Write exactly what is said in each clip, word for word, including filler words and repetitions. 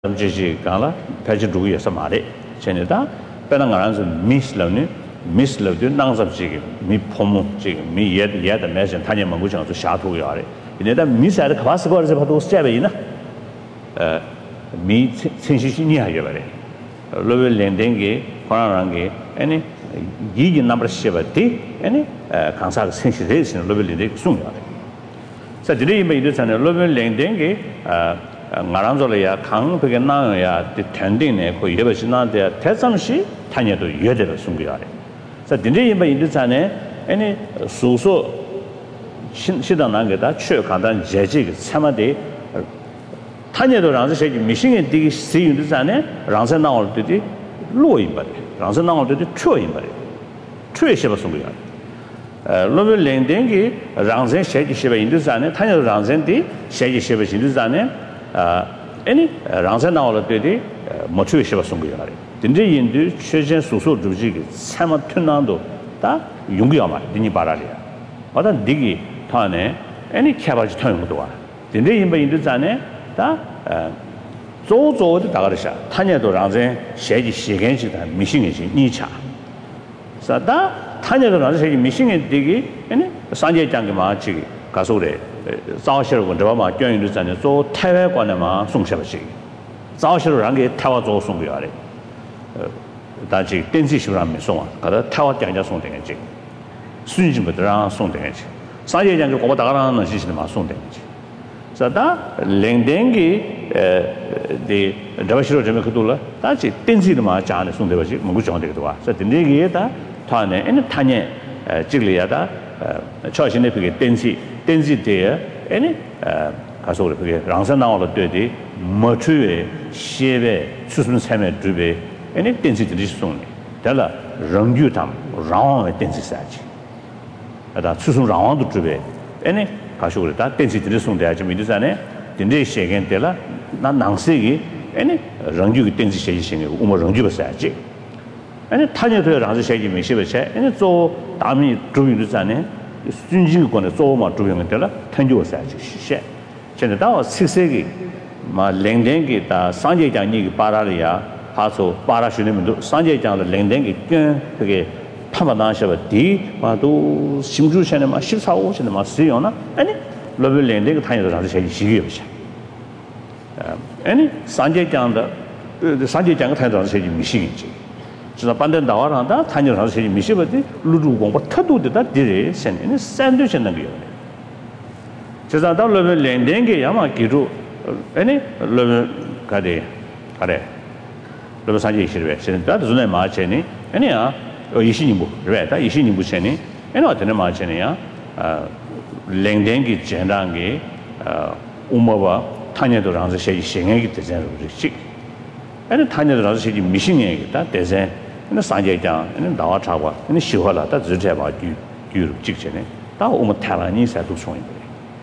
Gigi Gala, Pagedu Samari, Chenita, Penangaran's Miss Lovely, Miss Lovely, Nans of Jig, me Pomo Jig, me yet yet imagine Tanya Manguchan to Shatu Yari. In it, Miss had a classical as about Stabina. Me Tinsinia Yavare. Louis Lendengi, Korangi, any Gigi number Shivati, any Kansak sensation, Louis Lendengi soon. So today made this and Louis Lendengi. Ngaranzoya, Kang Pagana, the tending, who Yabashina, the Tessamshi, Tanya to Yedder Sungiari. So the name in this any Suso Shidananga, Churkandan, Jajik, Samadi, Tanya to Ransa, machine and dig see in this ane, Ransan now to the low in body, Ransan now to the true in body. True Shiva Sungiari. Lovel Lendengi, Ransan Shady Shiva in this ane, Tanya Ransan, the Shady Shiva in this ane. Any Ransan already, Motu Shiva Sungiari. Dindi Indu, Chechen Suso Jujig, Sama Tunando, da Yungiama, Dini Baralia. What a diggy, Tane, any cabbage tongue to one. Dindi Indu Zane, da Zozo the Dagarisha, Tanya to Ransan, Shady Shigenshi, Missing is Nicha. So da Tanya to Ransan, missing and diggy, any Sanjay Jangama Chigi, Kasure. 早些我这嘛，教育的在那做台湾关的嘛，送下不去。早些人给台湾做送过来，呃，但是电子书上没送啊，可能台湾店家送点去，孙子们都让送点去，商业讲就我大家让能学习的嘛送点去。是的，零点给呃的这个时候这边可多了，但是电子的嘛讲的送点去，没有讲这个多啊，所以零点给的他呢，因为他呢呃这里呀的呃，朝鲜那边电子。 电子的，哎，呃，他说的这个，让上闹了对的，没出来，写呗，出生产品准备，哎，那电子的是送的，得了，人就他们让我们电子设计，啊，他出生让我都准备，哎，那他说的，他电子的送的，就没得啥呢，电子写给得了，那难写的，哎，那人就电子设计型的，我们人就不设计，哎，那他就对让子设计没写不写，哎，那做大米主要的啥呢？ 孙子国的做嘛，主要的了，成就赛就些。现在到十岁个嘛，零点个到三节讲你个巴拉里亚，他说巴拉学里面都三节讲的零点个跟这个他们那些吧，地嘛都新竹县的嘛，西草屋县的嘛，使用呢，哎呢，那边零点个他有啥子些习惯不些？呃，哎呢，三节讲的，呃，三节讲个他有啥子些没习惯些？ 지나 반대 나와란다 탄저 사서 미시버디 루루공 뭐 타도데다 디레 센네 샌드위치 넣는 거예요. 제가 다 러브 랜딩게 야마 기루 아니 러브 가데 가데 러브 산지 시르베 센다 존에 마체니 아니야 이신이 뭐 그래 다 이신이 무체니 아니 어떤 마체니야 아 랜딩게 전당게 아 우마바 탄여도 라서 셰이 생애기 되잖아요. 그렇지. 아니 탄여도 라서 셰이 미신이겠다 대세那三节讲，那大差不，那喜欢了，他直接把就就接起来，但我们台湾人才都送一个。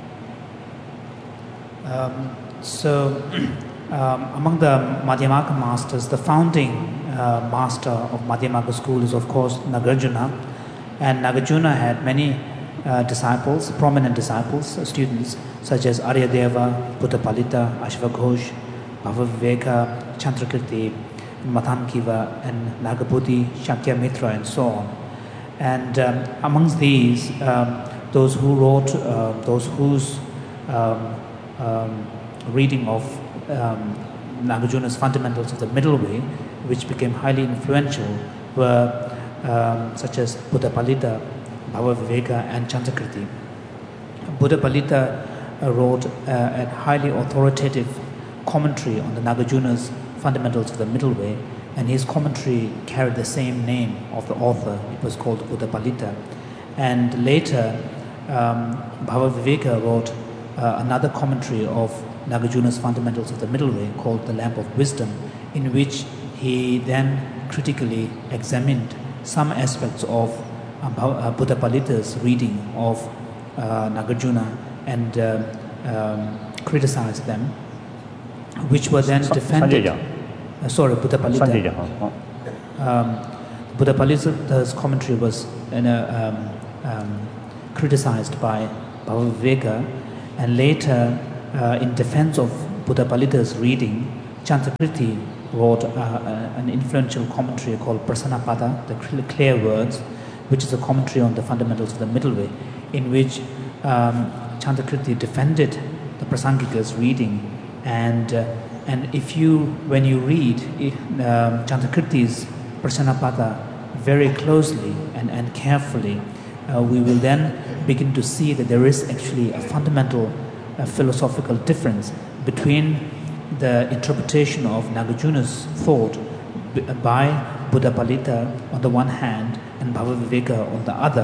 Um, so, um, among the Madhyamaka masters, the founding uh, master of Madhyamaka school is of course Nagarjuna, and Nagarjuna had many uh, disciples, prominent disciples, uh, students such as Aryadeva, Buddhapalita, Ashvaghosh, Bhavaviveka, Chandrakirti, Mathankiva and Nagabudhi, Shakya Mitra and so on. And um, amongst these, um, those who wrote, uh, those whose um, um, reading of um, Nagarjuna's Fundamentals of the Middle Way, which became highly influential, were um, such as Buddhapalita, Bhavaviveka and Chandrakirti. Buddhapalita uh, wrote uh, a highly authoritative commentary on the Nagarjuna's Fundamentals of the Middle Way, and his commentary carried the same name of the author. It was called Buddhapalita. And later, um, Bhavaviveka wrote uh, another commentary of Nagarjuna's Fundamentals of the Middle Way called The Lamp of Wisdom, in which he then critically examined some aspects of uh, Buddhapalita's reading of uh, Nagarjuna and uh, um, criticized them, which were then defended. Uh, sorry, Buddhapalita. Um, Buddhapalita's commentary was you know, um, um, criticized by Bhavaviveka, and later, uh, in defense of Buddhapalita's reading, Chantakrithi wrote uh, uh, an influential commentary called Prasanapada, the clear words, which is a commentary on the fundamentals of the middle way, in which um, Chantakrithi defended the Prasangika's reading. And uh, and if you, when you read uh, Chantakrithi's Prasanapada very closely and, and carefully, uh, we will then begin to see that there is actually a fundamental uh, philosophical difference between the interpretation of Nagarjuna's thought by Buddhapalita on the one hand and Bhavaviveka on the other.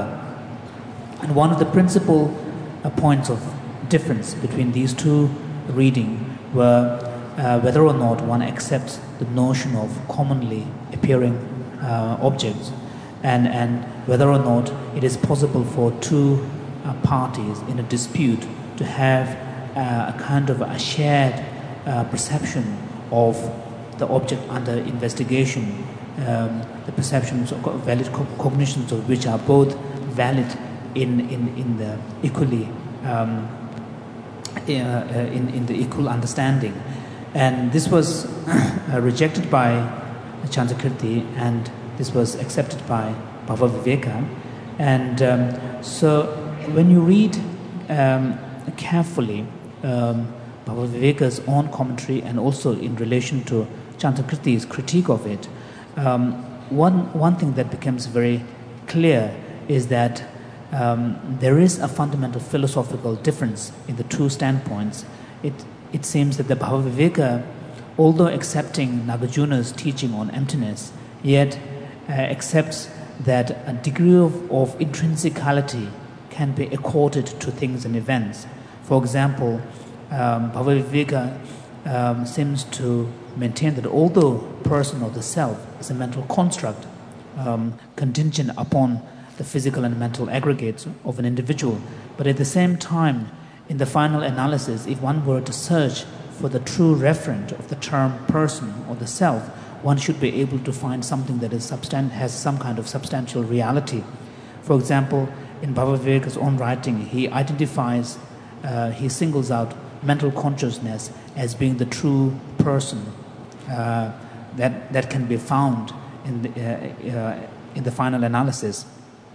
And one of the principal uh, points of difference between these two readings were uh, whether or not one accepts the notion of commonly appearing uh, objects, and, and whether or not it is possible for two uh, parties in a dispute to have uh, a kind of a shared uh, perception of the object under investigation, um, the perceptions of valid co- cognitions of which are both valid in, in, in the equally um, uh, in, in the equal understanding. And this was uh, rejected by Chantakrithi, and this was accepted by Bhavaviveka. And um, so when you read um, carefully um, Bhavaviveka's own commentary and also in relation to Chantakrithi's critique of it, um, one, one thing that becomes very clear is that um, there is a fundamental philosophical difference in the two standpoints. It, it seems that the Bhavaviveka, although accepting Nagarjuna's teaching on emptiness, yet uh, accepts that a degree of, of intrinsicality can be accorded to things and events. For example, um, Bhavaviveka um, seems to maintain that although person or the self is a mental construct um, contingent upon the physical and mental aggregates of an individual, but at the same time, in the final analysis, if one were to search for the true referent of the term person or the self, one should be able to find something that is substan- has some kind of substantial reality. For example, in Bhavaviveka's own writing, he identifies, uh, he singles out mental consciousness as being the true person uh, that, that can be found in the, uh, uh, in the final analysis.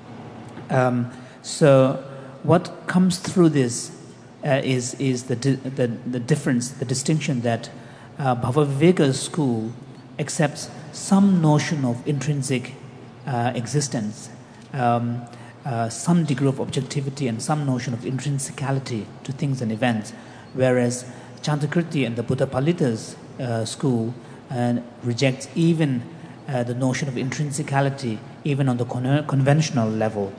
Um, so what comes through this uh, is, is the, di- the, the difference, the distinction that uh, Bhavaviveka's school accepts some notion of intrinsic uh, existence, um, uh, some degree of objectivity and some notion of intrinsicality to things and events, whereas Chantakrithi and the Buddhapalita's uh, school uh, rejects even uh, the notion of intrinsicality, even on the con- conventional level.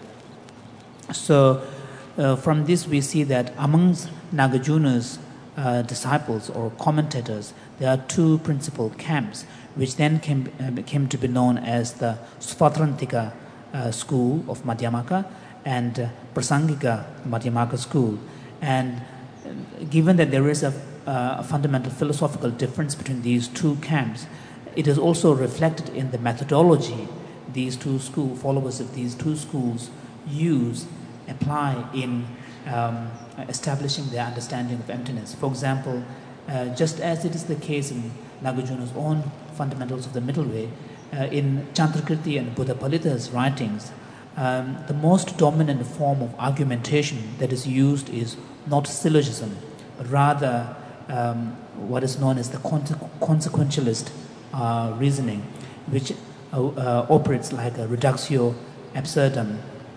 So uh, from this we see that amongst Nagarjuna's uh, disciples or commentators, there are two principal camps, which then came, uh, came to be known as the Svatrantika uh, school of Madhyamaka and uh, Prasangika Madhyamaka school. And uh, given that there is a, uh, a fundamental philosophical difference between these two camps, it is also reflected in the methodology these two school followers of these two schools use, apply in um, establishing their understanding of emptiness. For example, uh, just as it is the case in Nagarjuna's own fundamentals of the middle way, uh, in Chantakrithi and Buddhapalita's writings, um, the most dominant form of argumentation that is used is not syllogism, but rather um, what is known as the conse- consequentialist uh, reasoning, which uh, uh, operates like a reductio absurdum,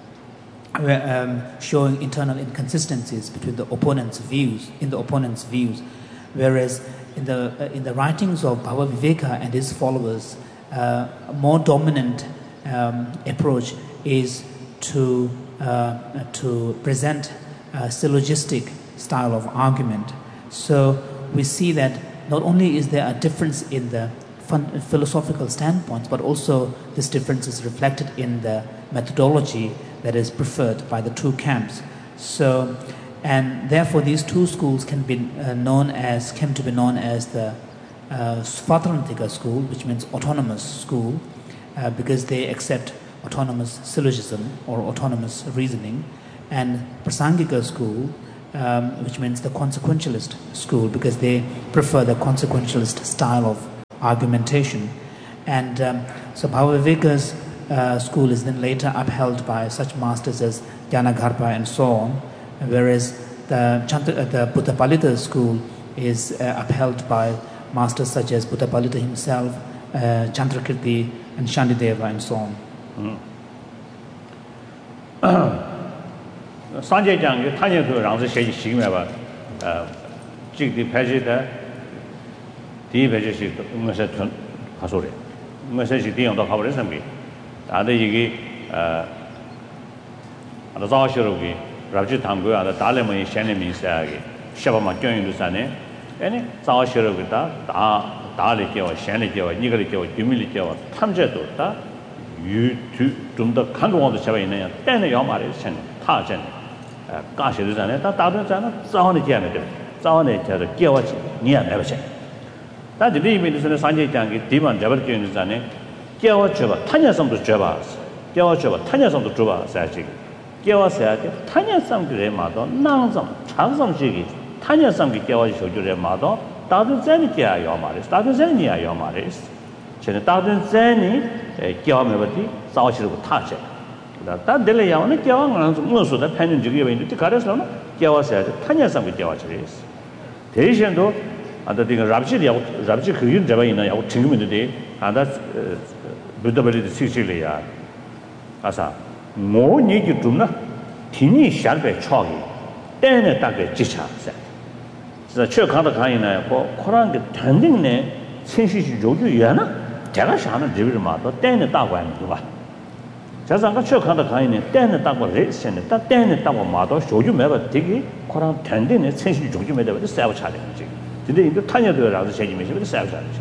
um, showing internal inconsistencies between the opponent's views, in the opponent's views, whereas in the uh, in the writings of Bhavaviveka and his followers, uh, a more dominant um, approach is to uh, to present a syllogistic style of argument. So we see that not only is there a difference in the fun- philosophical standpoints, but also this difference is reflected in the methodology that is preferred by the two camps. So, and therefore these two schools can be uh, known as, came to be known as the uh, Svatrantika school, which means autonomous school, uh, because they accept autonomous syllogism or autonomous reasoning, and Prasangika school, um, which means the consequentialist school, because they prefer the consequentialist style of argumentation. And um, so Bhavaviveka's uh, school is then later upheld by such masters as Gyanagarbha and so on, whereas the, Chanta, uh, the Buddhapalita school is uh, upheld by masters such as Buddhapalita himself, uh, Chandrakirti and Shantideva and so on. Sanjay Jang, Tanya to Rangzi Sheji Shigmeva, Jig the Pajita, the Pajit, Message Hasuri, Message Dion of our assembly. Other Yigi, the Zashirugi, Raji Tangu, the Dalema Shanimi Sagi, Shabama Join Lusane, any Zashiruga, Daliki or Shaniki or Nigaliki or Humility or Tamjeto, you to the Kango of the Shavina, then the Yomari Shan, Tajan. Gashi is an eta, Tadana, Zahani Janet, Zahani, Giawachi, Nia Nevache. That the limit is in the Sanjay Tangi, Diman Jabarkin is an Giawacheva, Tanya some to Javas, Giawacheva, Tanya some to Juba, Sachi, Giawa said, Tanya some to Remado, Nansam, Chansam Shigi, Tanya some to Giawachi to Remado, Tadun Zenia Yomaris, Tadun Zenia Yomaris, Chenatadun Zeni, Giamavati, Sachi touch it. That delay on the Kiawan, most of the pension to give into the Carasona, Kiawa said, Tanya some with Kiawaches. Teishan though, and the thing Rabji, Rabji Kuyin Java in a two minute day, and that's Buddha Sicilia. Asa, more need you to not Tini Sharpe Choggy, then a target Chicha said. The Church of the Kaina, Koran tending ne, since she Joju Yana, Terashana Divimato, then a dog went. 자상가 최근에 가인에 때는 딱고 레슨에 딱 때는 딱고 마도 조주 매버 되게 코랑 텐데네 sen시 조주 매버 세워 차례지. 근데 이거 타녀들하고 세지면서 세워 차례지.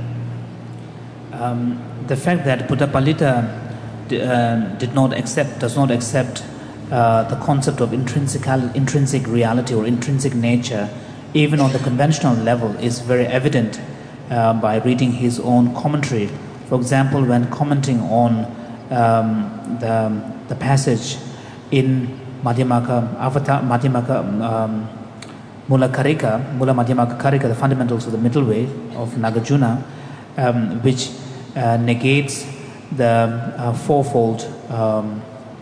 Um the fact that Buddhapalita uh, did not accept does not accept uh, the concept of intrinsic intrinsic reality or intrinsic nature even on the conventional level is very evident uh, by reading his own commentary. For example, when commenting on Um, the the passage in Madhyamaka Avatar Madhyamaka um, Mula Karika Mula Madhyamaka Karika, the fundamentals of the middle way of Nagarjuna, um, which uh, negates the uh, fourfold um,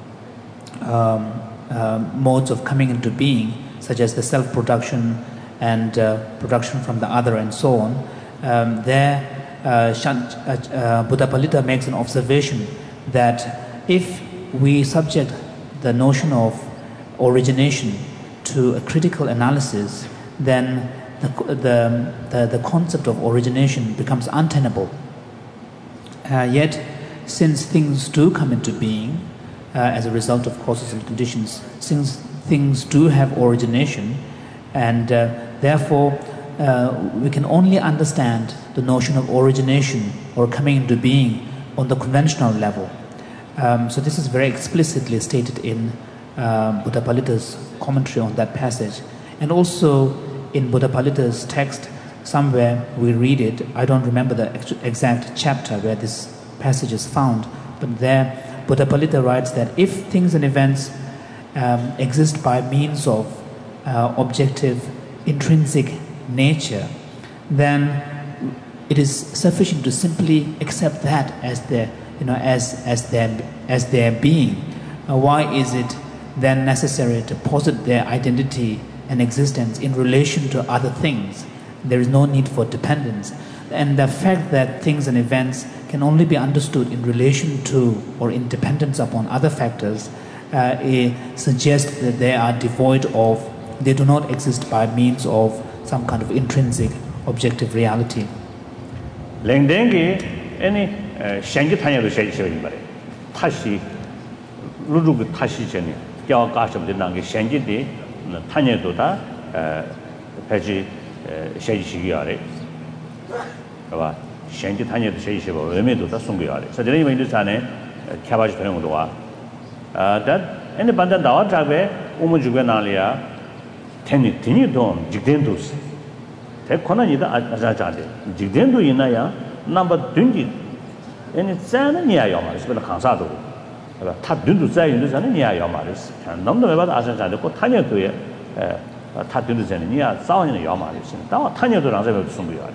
um, uh, modes of coming into being, such as the self-production and uh, production from the other and so on. Um, there, uh, Shant, uh, uh, Buddhapalita makes an observation that if we subject the notion of origination to a critical analysis, then the, the, the, the concept of origination becomes untenable. Uh, yet, since things do come into being uh, as a result of causes and conditions, since things do have origination, and uh, therefore uh, we can only understand the notion of origination or coming into being on the conventional level. Um, so this is very explicitly stated in uh, Buddhapalita's commentary on that passage. And also in Buddhapalita's text, somewhere we read it, I don't remember the ex exact chapter where this passage is found, but there Buddhapalita writes that if things and events um, exist by means of uh, objective, intrinsic nature, then it is sufficient to simply accept that as their, you know, as as their as their being. Uh, why is it then necessary to posit their identity and existence in relation to other things? There is no need for dependence, and the fact that things and events can only be understood in relation to or in dependence upon other factors uh, it suggests that they are devoid of, they do not exist by means of some kind of intrinsic objective reality. 랭댕기 any 생기 타냐도 세지셔인 말이에요. 타시 루루그 타시 전에 겨 가셔도 된다는 게 생기디 타냐도 다 배지 세지시기 아래. 봐. 생기 타냐도 세지시고 의미도 다 숨겨야 돼. 그래서 저는 이제 전에 개발지 되는 것도 와. 아, 근데 반대 나와 잡에 오면 주변 나리야. 테니 테니 돈 직된도스. 대권이다 아자자데. 직된도 있나야? 넘버 둥기. 얘는 자는 이야요 말이야. 그래서 강사도. 그러니까 다 둥도 자유도 자는 이야요 말이야. 넘도 왜 봐도 아자자데 꼭 타녀도에 다 들으잖아요. 니야 싸우는 요 말이지. 다 타녀도 안 잡을 수 있는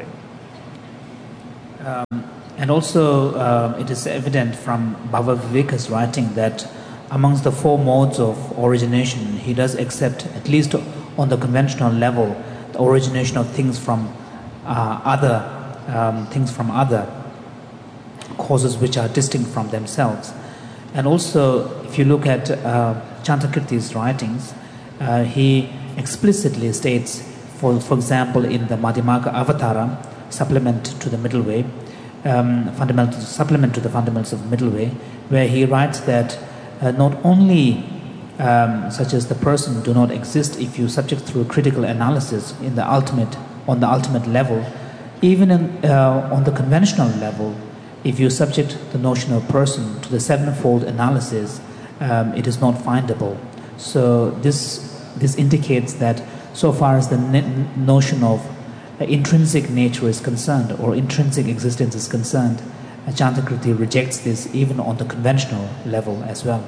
Um, and also, uh, it is evident from Bhava Viveka's writing that amongst the four modes of origination, he does accept, at least on the conventional level, the origination of things from uh, other um, things from other causes which are distinct from themselves. And also, if you look at uh, Chantakirti's writings, uh, he explicitly states, for for example, in the Madhyamaka Avatara, supplement to the Middle Way, um, fundamental supplement to the fundamentals of the Middle Way, where he writes that uh, not only um, such as the person do not exist if you subject through critical analysis in the ultimate on the ultimate level, even in, uh, on the conventional level, if you subject the notion of person to the sevenfold analysis, um, it is not findable. So this this indicates that so far as the notion of uh, intrinsic nature is concerned, or intrinsic existence is concerned, uh, Chantakriti rejects this even on the conventional level as well.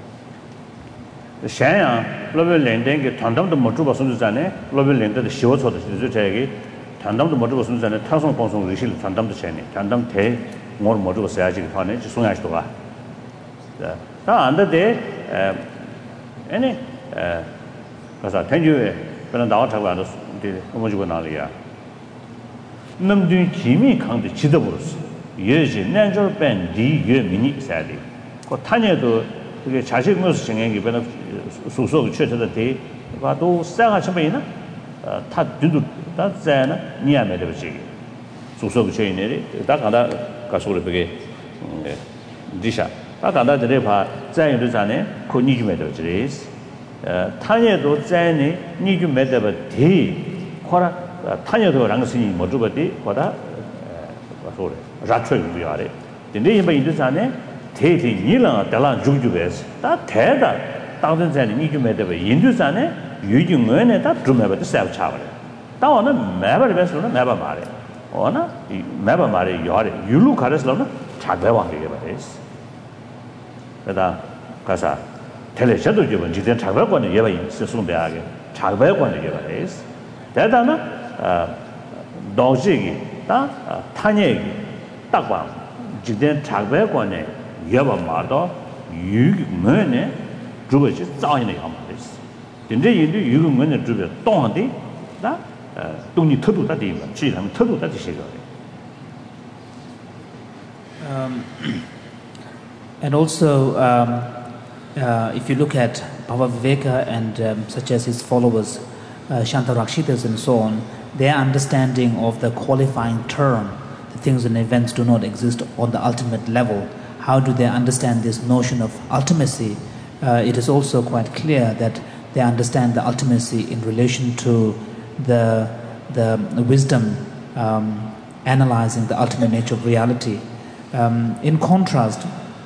샤야 글로벌 랜딩의 단담도 못 주고 손주자네 글로벌 랜드의 시워서도 주저에게 단담도 못 주고 손주자네 타성 방송 의실 단담도 샤네 단담 대 뭘 못 주고 써야지 하네 송야시도 가. 다 안데 에 아니 에 가서 tenju에 그런 나와 잡고 안 돼. 뭐 주고 나리야. 남들 김이 강도 지도 버렸어. 예지 내절 밴디 예 미니 사디. 그 타녀도 그게 자식 모습 생각이 변화 소소 최초의 대 봐도 싸가 처음에나 다 뒤도 다 자나 니야메 되지. 소소 최인에 다 간다 가서 그게 디샤. 다 간다 들에 봐. 자연도 자네 그 니주메 되지. 타녀도 자네 니주메 되버 대 코라 타녀도 랑스니 모두버디 코다 가서 라트를 위하래. 근데 이번 인도산에 대대 니랑 달랑 중주베스 다 대다 당전자니 니주메데베 인도산에 유중원에 다 드메베도 세브차버래 다오는 매버베스로는 매버 말해 어나 이 매버 말해 요하래 유루 가르스로는 작배왕되게 버렸어 그다 가사 텔레셔도 주면 지된 작배권에 예바 있으송대하게 작배권에 예바했어 대다나 아 도지기 다 타녀기 딱방 지된 작배권에 예바 말도 유문에 주버지 자연의 함말이스. 근데 이제 유문에 주버 동한데 나 동이 터도 다 되면 지금 터도 다 되시고. Um and also um uh, if you look at Bhava Viveka and um, such as his followers uh, Shantarakshitas and so on, their understanding of the qualifying term, the things and events do not exist on the ultimate level. How do they understand this notion of ultimacy? Uh, it is also quite clear that they understand the ultimacy in relation to the, the, the wisdom um, analyzing the ultimate nature of reality. Um, in contrast,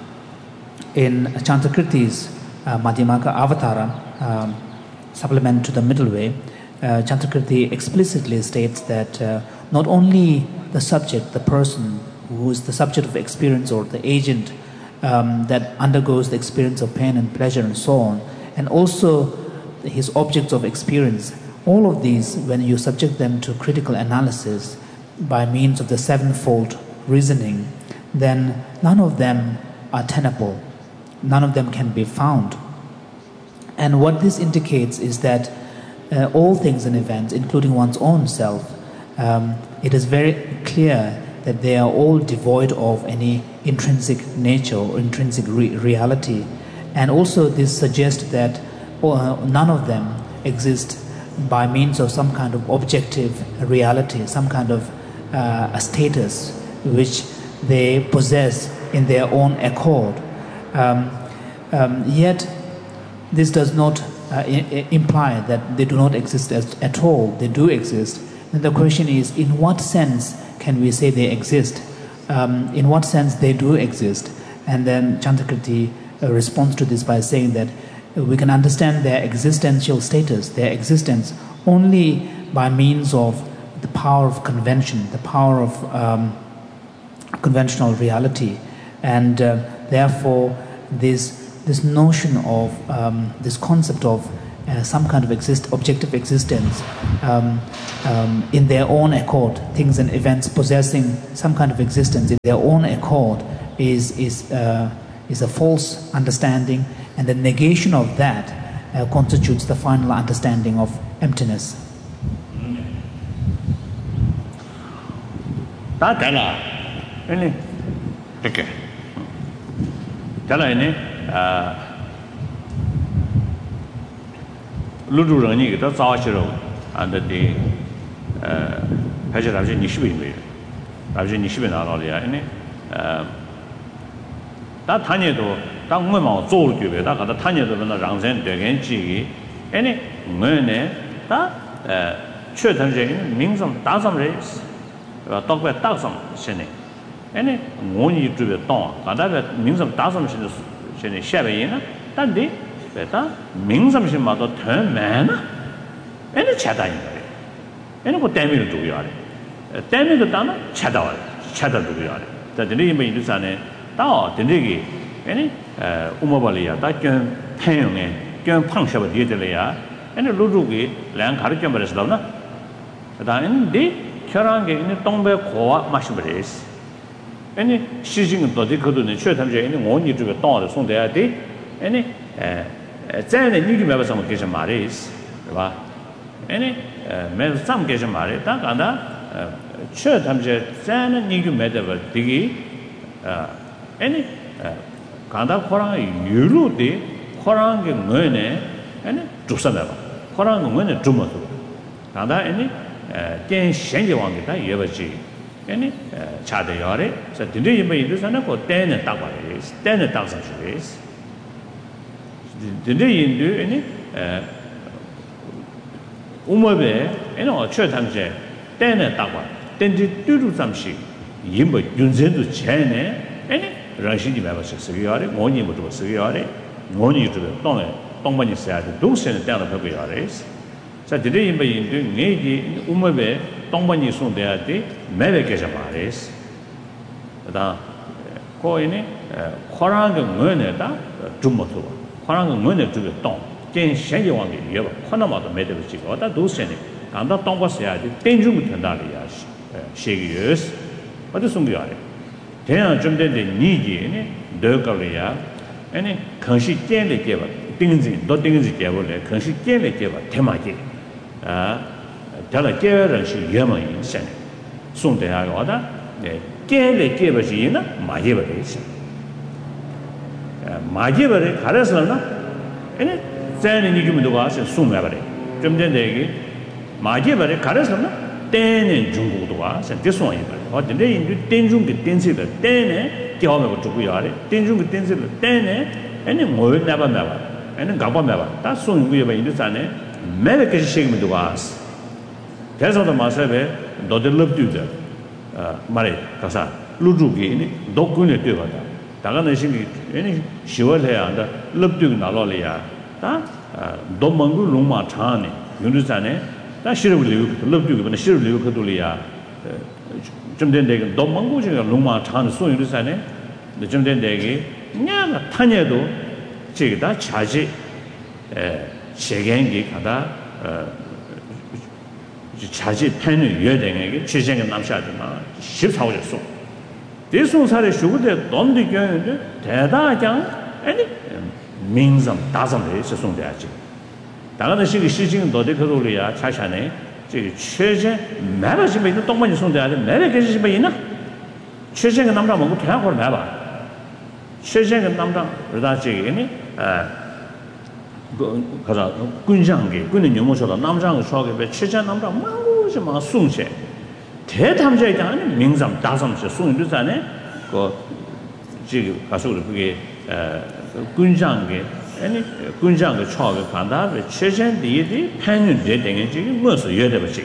in Chantakriti's uh, Madhyamaka Avatara, um, supplement to the Middle Way, uh, Chantakriti explicitly states that uh, not only the subject, the person, who is the subject of experience or the agent um, that undergoes the experience of pain and pleasure and so on, and also his objects of experience, all of these, when you subject them to critical analysis by means of the sevenfold reasoning, then none of them are tenable, none of them can be found. And what this indicates is that uh, all things and events, including one's own self, um, it is very clear that they are all devoid of any intrinsic nature or intrinsic re- reality. And also this suggests that uh, none of them exist by means of some kind of objective reality, some kind of uh, a status which they possess in their own accord. Um, um, yet this does not uh, I- imply that they do not exist as, at all. They do exist. And the question is, in what sense can we say they exist? Um, in what sense they do exist? And then Chantakriti uh, responds to this by saying that uh, we can understand their existential status, their existence, only by means of the power of convention, the power of um, conventional reality. And uh, therefore, this, this notion of, um, this concept of uh, some kind of exist objective existence um, um, in their own accord, things and events possessing some kind of existence in their own accord is is uh, is a false understanding, and the negation of that uh, constitutes the final understanding of emptiness. 다 되나? 아니, 이렇게. 되나이네. 아, 루루랑이 더 자와시로 안데디 어, 회제 답지 이십이입니다. 답지 이십이 나와려야 아니. 어, 다 타녀도 당무만做对다 가다 타녀도 나 랑선 되게 지기. 아니, 뭐네? 다 어, 최단적인 민성 다섬레 떡배 딱섬 신네. 아니, 원이 주베 동. 가다베 민성 다섬 신의 신의 샤베이나. 단디 베타 민성 신마도 더 많아. 아니, 차다인 거래. 아니, 그 때문에 두고요. 때문에 따나 차다와. 차다 두고요. 자, 근데 이 인도산에 다 근데기 아니, 어, 우마발이야. 다견 태용에 견 팡샤바 디에들이야. 아니, 루루기 랑 가르쳐 버렸어나. 다인데 결혼게 있는 동배 고와 마시버리스. 아니 시징은 또 되거든요. 최탐제 있는 원이 주에 동을 송돼야 돼. 아니 에 전에 니기 매버서 계신 말이스. 봐. 아니 매 삼 계신 말이 딱 간다. 최탐제 전에 니기 매더버 되기 아 아니 간다 코랑 유로데 코랑게 뭐네. 아니 주사다. 코랑 뭐네 주모도. 간다 아니 ken shenje wang ta yeba ji yani cha de yore so de de yeba yin sana ko ten ne tak ba le ten ne tak sa chu de de yin de yani eh umobe yani o chue tam je ten ne tak ba ten de tu ru sam shi yin ba yun zen du chen ne yani ran shi ji ba ba se yore mo ni mo du se yore mo ni du dong ne dong ba ni se ya de du se ne ta de ba yore 자, 드레 임바 인도 네지 우메베 동반이 손대야지 매베 계셔 말이스. 다 코이네 코랑의 문에다 좀 못어. 코랑의 문에 두게 동. 전 현재 왕이 여봐. 코나마도 매대로 지고 다 도세네. 간다 동과서야지 땡중 된다리야시. 시기스. 어디 숨겨야 돼. 대한 좀 된데 니지네 더걸이야. 아니 컨시 땡을 개봐. 땡지 너 땡지 개볼래. 컨시 땡을 개봐. 대마지. 아, 달라 깨어런시 예만이 있잖아. 송대하고 와다. 네. 깨를 깨버지나 마제버리지. 아, 마제버리 가려서나. 아니, 자는 이기면 누가 하서 숨어버려. 좀 전에 마제버리 가려서나. 때는 중국도 와. 대송이 봐. 어딘데 인도 땡중게 땡세가 때네 겨우면 주고요. 아래. 땡중게 땡세가 때네. 아니 뭐 나봐 나봐. 아니 가봐 나봐. 다 송고에 봐 인도산에 매력이 시기면 누가 대서도 마세베 너들 럽두다 아 말해 가사 루주기 독군에 뛰어가다 다가는 신기 아니 시월해야 한다 럽두기 나로리야 다 도망고 롱마 차네 윤주산에 다 시르블리 럽두기 근데 시르블리 그돌이야 좀 된데 도망고 지가 롱마 차는 소윤주산에 좀 된데 냐나 타녀도 저기다 자지 에 세계행기 가다 어 자지 팬을 여행에게 최생의 남샤지만 십사 호였어. 대송사의 수고대 돈도 교인데 대다하게 아니 민성 다성에 있었는데야지. 다가는 시기 시징 너들 그돌이야 차샤네. 저 최제 매버지 있는 동반이 손대야지. 매버 계시면 있나? 최생의 남자 먹고 대학을 매봐. 최생의 남자 그러다지 아 그 가자 군장게 군의 용모서다 남장을 소하게 배 최전 남장 망고지 막 송체 대탐자에 아니 민상 다섬서 송유산에 그 지금 가서를 그게 에 군장게 아니 군장게 소하게 간다 최전 뒤에 판윤 되는 지금 무엇을 여대버지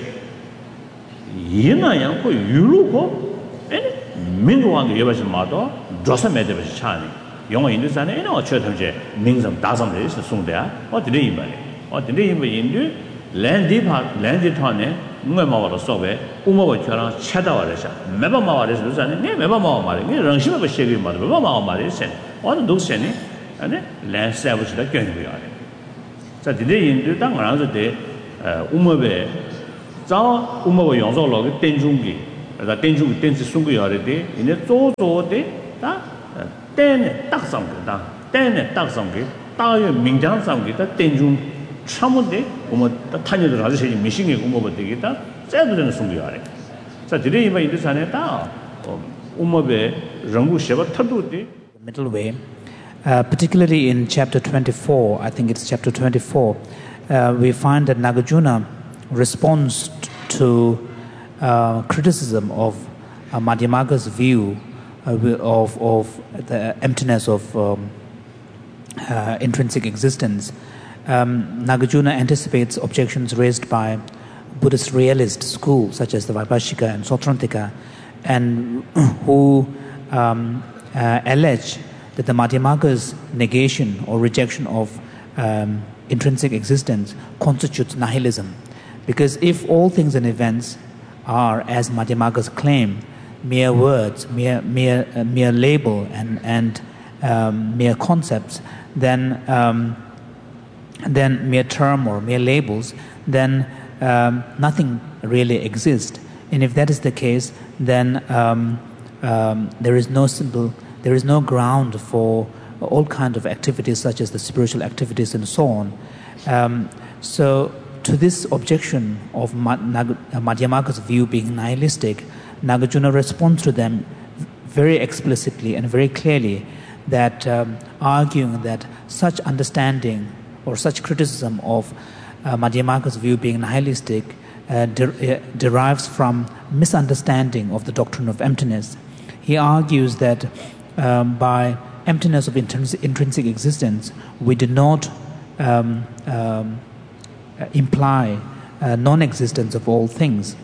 이나양 그 유로고 아니 민도왕게 여버지 마도 조사 매대버지 차니 영어 인도산에 이나 어쩌든지 민성 다성들이 송대야 어디에 임발이 어디에 임발 인도 랜디파 랜디톤에 뭔가 마와로 소베 우모버처럼 찾아와래서 매번 마와래서 그러잖아요. 네 매번 마와 말이 네 랑심에 버시기 말이 매번 마와 말이 세 어느 녹세니 아니 랜서비스다 견고야 자 디데 인도 땅 알아서 돼 우모베 자 우모베 용서로 땡중기 다 땡중 땡지 숨고 야래데 이제 조조데 다 땡네 딱상다 땡네 딱상게 다의 민장상게 다 땡중 참은데 우모 타녀들 아주 세지 미싱이 우모베 되겠다 째도는 숨고 야래 자 디데 이마 인도 산에 다 우모베 랑구 쉐바 타도데 middle way. Uh, particularly in chapter twenty-four, I think it's chapter twenty-four, uh, we find that Nagarjuna responds to uh, criticism of uh, Madhyamaka's view uh, of, of the emptiness of um, uh, intrinsic existence. Um, Nagarjuna anticipates objections raised by Buddhist realist schools such as the Vaibhashika and Sautrantika, and who um, uh, allege that the Madhyamaka's negation or rejection of um, intrinsic existence constitutes nihilism. Because if all things and events are, as Madhyamaka's claim, mere words, mere mere uh, mere label and and um, mere concepts, then um, then mere term or mere labels, then um, nothing really exists. And if that is the case, then um, um, there is no simple. There is no ground for all kinds of activities such as the spiritual activities and so on. Um, so to this objection of Madhyamaka's view being nihilistic, Nagarjuna responds to them very explicitly and very clearly, that um, arguing that such understanding or such criticism of uh, Madhyamaka's view being nihilistic uh, de- uh, derives from misunderstanding of the doctrine of emptiness. He argues that Um, by emptiness of intrinsic, intrinsic existence, we do not um, um, imply uh, non-existence of all things.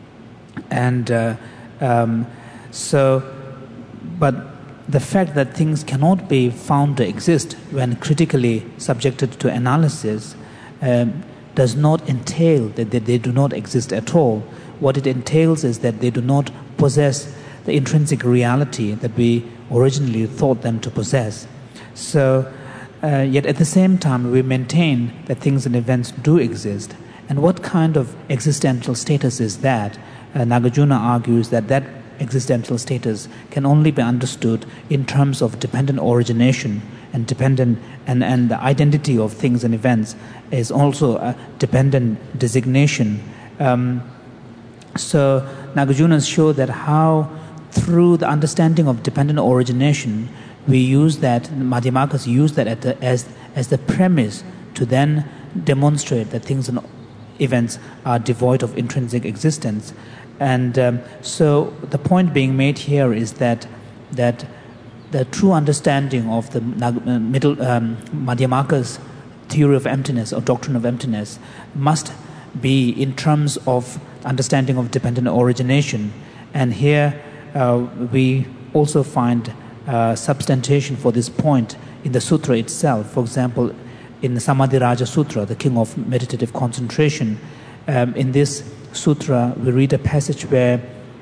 And uh, um, so, but the fact that things cannot be found to exist when critically subjected to analysis um, does not entail that they, they do not exist at all. What it entails is that they do not possess the intrinsic reality that we originally thought them to possess. So, uh, yet at the same time, we maintain that things and events do exist. And what kind of existential status is that? Uh, Nagarjuna argues that that existential status can only be understood in terms of dependent origination, and dependent and, and the identity of things and events is also a dependent designation. Um, so Nagarjuna shows that how through the understanding of dependent origination, we use that, Madhyamakas use that at the, as, as the premise to then demonstrate that things and events are devoid of intrinsic existence. And um, so the point being made here is that that the true understanding of the uh, middle um, Madhyamaka's theory of emptiness or doctrine of emptiness must be in terms of understanding of dependent origination. And here Uh, we also find uh, substantiation for this point in the sutra itself. For example, in the Samadhi Raja Sutra, the king of meditative concentration, um, in this sutra we read a passage where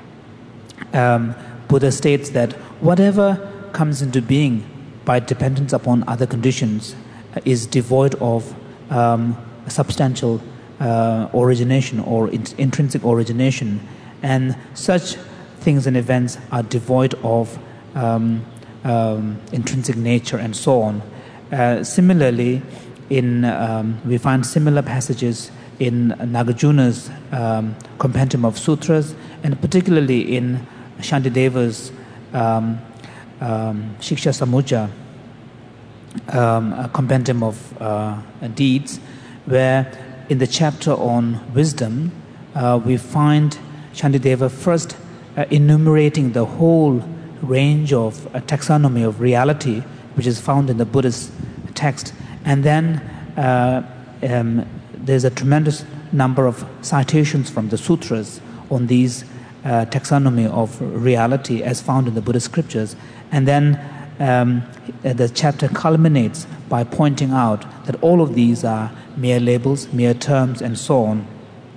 um, Buddha states that whatever comes into being by dependence upon other conditions uh, is devoid of um, substantial uh, origination or in- intrinsic origination, and such things and events are devoid of um, um, intrinsic nature and so on. Uh, similarly, in um, we find similar passages in Nagarjuna's um, compendium of sutras, and particularly in Shantideva's um, um, Shiksha Samujja, um, a compendium of uh, deeds, where in the chapter on wisdom, uh, we find Shantideva first Uh, enumerating the whole range of uh, taxonomy of reality, which is found in the Buddhist text. And then uh, um, there's a tremendous number of citations from the sutras on these uh, taxonomy of reality as found in the Buddhist scriptures. And then um, the chapter culminates by pointing out that all of these are mere labels, mere terms, and so on.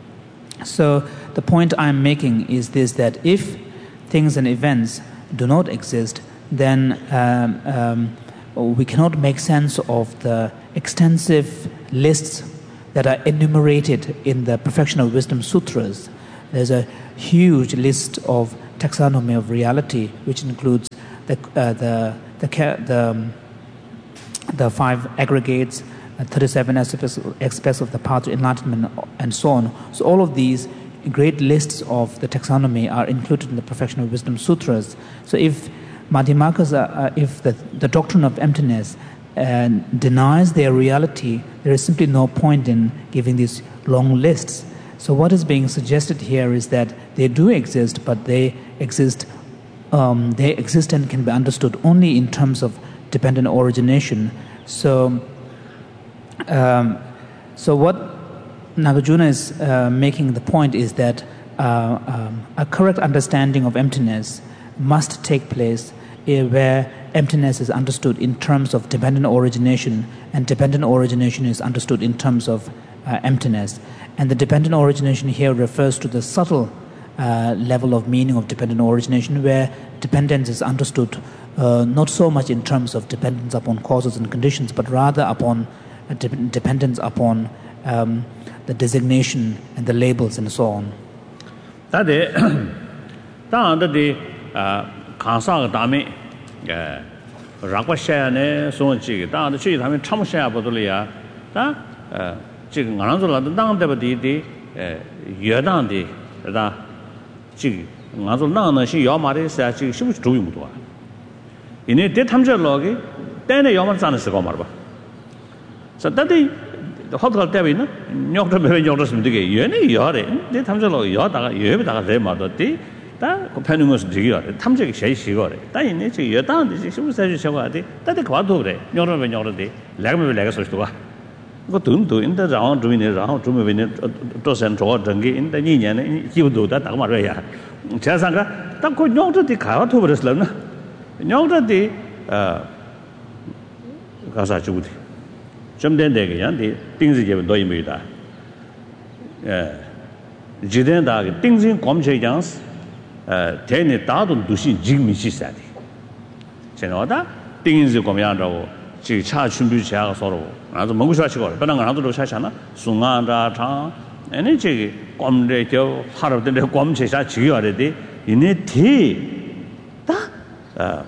So the point I'm making is this, that if things and events do not exist, then um, um, we cannot make sense of the extensive lists that are enumerated in the Perfection of Wisdom Sutras. There's a huge list of taxonomy of reality, which includes the uh, the the the, um, the five aggregates, uh, thirty-seven aspects, aspects of the path to enlightenment, and so on. So all of these great lists of the taxonomy are included in the Perfection of Wisdom Sutras. So if Madhyamakas, uh, if the, the doctrine of emptiness uh, denies their reality, there is simply no point in giving these long lists. So what is being suggested here is that they do exist, but they exist, um, they exist and can be understood only in terms of dependent origination. So, um, so what Nagarjuna is uh, making the point is that uh, um, a correct understanding of emptiness must take place uh, where emptiness is understood in terms of dependent origination, and dependent origination is understood in terms of uh, emptiness. And the dependent origination here refers to the subtle uh, level of meaning of dependent origination, where dependence is understood uh, not so much in terms of dependence upon causes and conditions, but rather upon uh, de- dependence upon um, the designation and the labels and so on. That is, that is, kansa dami, rakwa ne so chigi. That is, chigi dami cham shaya bodoliya. That chigi nganzo la dang deba di di yedang di da chigi nganzo nang na shi yamari sa chigi shibu chuyi mudwa. Ini de tamja logi tene yamar zana se gomar ba. So that is. hotel 때문에 있나? 녀도 매번 녀도 쓰면 되게 얘네 여래. 내 탐정로 여다가 여에다가 내 말도디 다 고패는 것은 되게 여래. 탐정이 제일 시거래. 다 있네. 지 여다는데 지금 사실 저거하디. 다들 과도 그래. 녀도 왜 녀도디. 내가 내가 소리도 봐. 이거 돈도 인데 라운 주민이 라운 주민이 도선 저거 전기 인데 이 년에 기부도 다 딱 말이야. 제가가 딱그 녀도디 가도 버렸을라나. 녀도디 어 가사 주부디. 좀 된대게 양디 띵지게 도이미다. 예. 지된다 띵진 검체장스 어 대내 다도 두신 직미시사디. 제가다 띵지 검양라고 지 차춘비 제가 서로 아주 먹으셔시고 그런 거 하나도 사잖아. 숭아다 장 아니 지 검대 저 하루든데 검체사 지여야돼. 이네 뒤다 어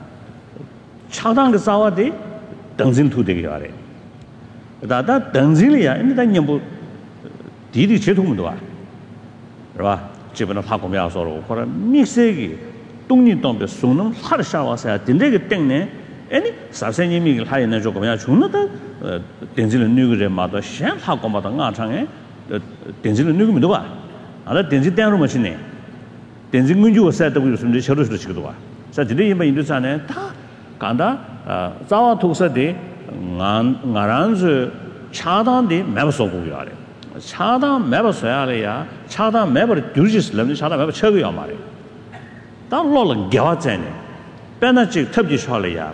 차당의 싸워디 등진투 되게 하래. 다다 등진이야. 인다 녀부 디디 제통도 와. 그봐. 집에는 파고면 서로 그런 믹스기 동리동be 수능 하르샤와서 된데게 땡네. 아니 사세님이 하이는 조금이야 중나다 등진은 누구래 마도 셴 하고마다 나창에 등진은 누구면 봐. 알아 등진 땡으로 마시네. 등진 군주가 살다고 있으면 저러서 지기도 와. 자, 지리 이만 인도산에 다 간다. 아, 자와 독서대 나란즈 차단디 매버서고요 아래. 차단 매버서야래야. 차단 매버를 두지슬럼 차단 매버 쳐고요 말이야. 당로는 겨왔잖아. 배나직 탑지 샤래야.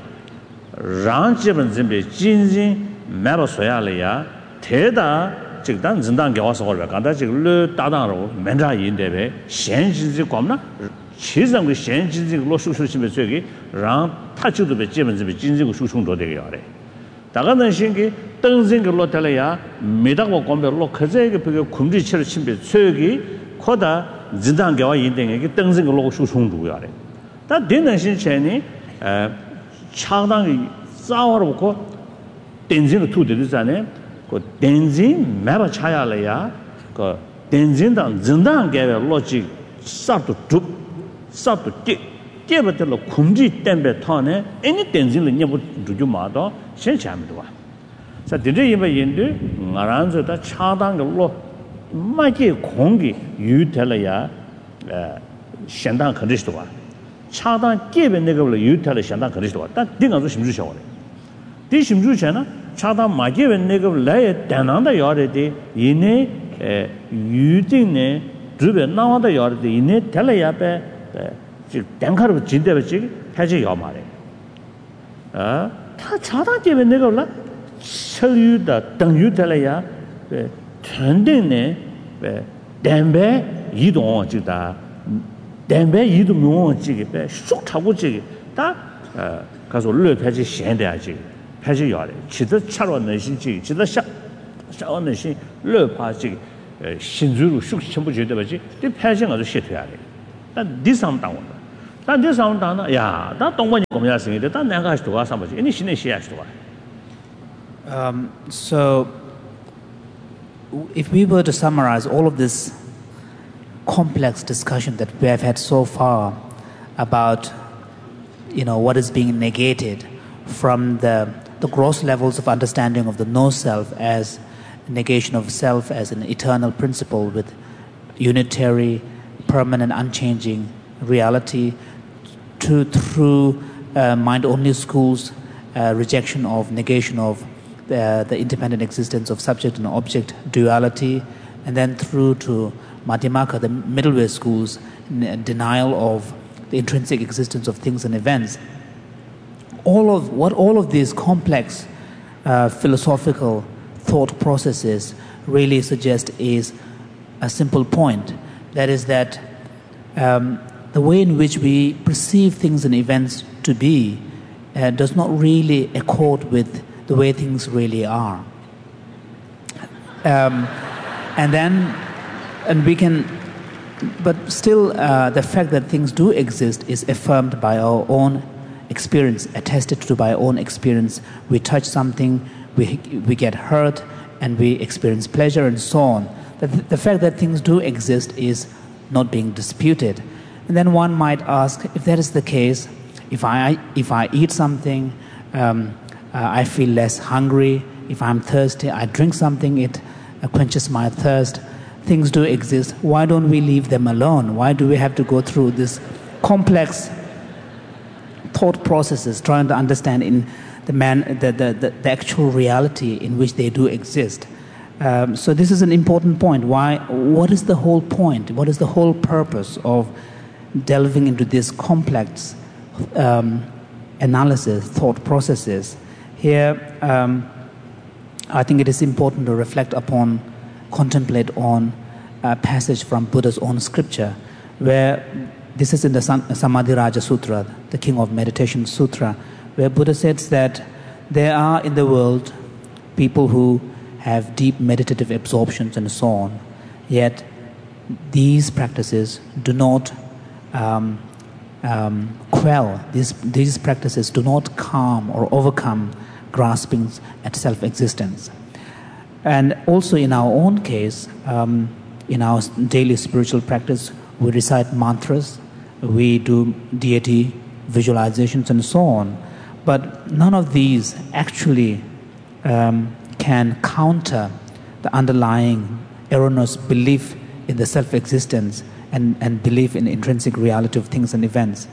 랑집은 준비 진진 매버서야래야. 대다 즉단 진단 겨와서 걸어 간다 지금 따당으로 맨자인데베 현실지 겁나 시장의 현실지 로수수심에 저기 랑 타치도 배基本 준비 진지고 수충도 되게 하래. 다가는 신기 등진그 로텔이야 메다고 공별로 그제게 그게 군지처럼 침배 최기 코다 진단계와 인등에게 등진그 로고 수충도 하래. 다 되는 신체니 에 차당이 싸워놓고 등진을 투되잖아요. 그 등진 매버 차야래야 그 등진당 진단계의 로직 싹도 쭉 싹도 깨 깨버들로 군지 때문에 터네 애니 등진을 녀부 주주마도 신체함도 와. 자, 드디어 인데 나란서다 차당으로 마게 공기 유텔이야 에 현당 그리스도 와. 차당 깨베 내가로 유텔을 현당 그리스도 와. 딱 등가서 심주셔. 디 심주셔나 차당 마게 내가 라에 단한다 요래디 이네 에 유딩네 주베 나와다 요래디 이네 텔야베 즉 땡카로 진대버지 해지 요 말에. 아, 다 차당 깨베 내가 올라 철유다 등유텔야 에 전등네 에 댐베 이동 지다 댐베 이동 묘지게 배 쑥 타고 지게 다 가서 르 패지 현대야지 패지 요래 지도 차로 내신지 지도 샤 샤어 내신 러파지 신주로 숙시 전부 제대 버지 이 패진 아주 시트야 돼但디상 당원但디상 당나 야 나 동반이 고민할 수 있는데 단 내가 하시도 와서 버지 이 신의 시야시도 와 Um, so, if we were to summarize all of this complex discussion that we have had so far about, you know, what is being negated from the, the gross levels of understanding of the no-self as negation of self as an eternal principle with unitary, permanent, unchanging reality, to through uh, mind-only schools, uh, rejection of negation of The, the independent existence of subject and object duality, and then through to Madhyamaka, the middle way schools, n- denial of the intrinsic existence of things and events. All of what all of these complex uh, philosophical thought processes really suggest is a simple point. That is that um, the way in which we perceive things and events to be uh, does not really accord with the way things really are. Um, and then, and we can, but still uh, the fact that things do exist is affirmed by our own experience, attested to by our own experience. We touch something, we, we get hurt, and we experience pleasure and so on. The, the fact that things do exist is not being disputed. And then one might ask, if that is the case, if I, if I eat something, um, Uh, I feel less hungry. If I'm thirsty, I drink something, it uh, quenches my thirst. Things do exist. Why don't we leave them alone? Why do we have to go through this complex thought processes trying to understand in the, man, the, the, the, the actual reality in which they do exist? Um, so this is an important point. Why? What is the whole point? What is the whole purpose of delving into this complex um, analysis, thought processes? Here, um, I think it is important to reflect upon, contemplate on a passage from Buddha's own scripture, where this is in the Samadhi Raja Sutra, the King of Meditation Sutra, where Buddha says that there are in the world people who have deep meditative absorptions and so on, yet these practices do not um, um, quell, these, these practices do not calm or overcome graspings at self-existence. And also in our own case, um, in our daily spiritual practice, we recite mantras, we do deity visualizations and so on, but none of these actually um, can counter the underlying erroneous belief in the self-existence and, and belief in the intrinsic reality of things and events.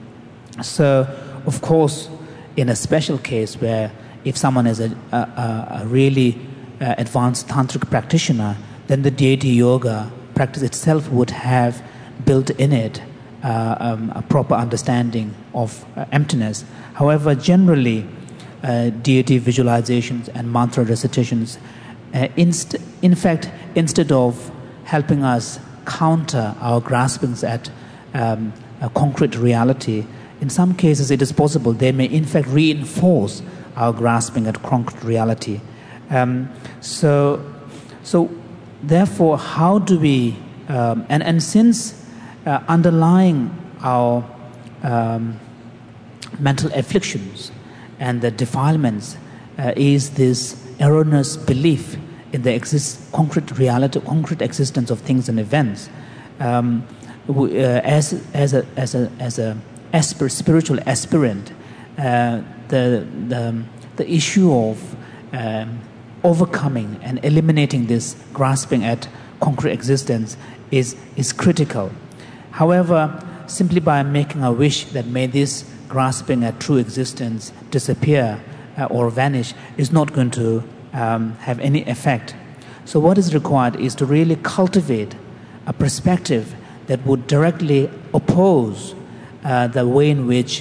So, of course, in a special case where if someone is a, a, a really uh, advanced tantric practitioner, then the deity yoga practice itself would have built in it uh, um, a proper understanding of uh, emptiness. However, generally, uh, deity visualizations and mantra recitations, uh, inst- in fact, instead of helping us counter our graspings at um, a concrete reality, in some cases it is possible they may in fact reinforce our grasping at concrete reality. Um, so, so therefore, how do we, um, and, and since uh, underlying our um, mental afflictions and the defilements uh, is this erroneous belief in the exist, concrete reality, concrete existence of things and events, um, we, uh, as, as a, as a, as a aspir- spiritual aspirant, uh, the, the, the issue of um, overcoming and eliminating this grasping at concrete existence is, is critical. However, simply by making a wish that may this grasping at true existence disappear uh, or vanish is not going to um, have any effect. So what is required is to really cultivate a perspective that would directly oppose uh, the way in which